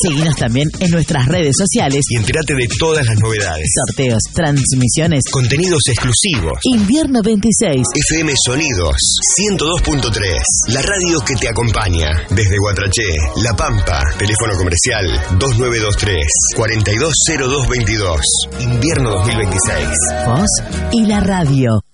Seguinos también en nuestras redes sociales y entérate de todas las novedades. Sorteos, transmisiones, contenidos exclusivos. Invierno 26. FM Sonidos 102.3. La radio que te acompaña. Desde Guatraché, La Pampa. Teléfono comercial 2923 420222. Invierno 2026. Vos y la radio.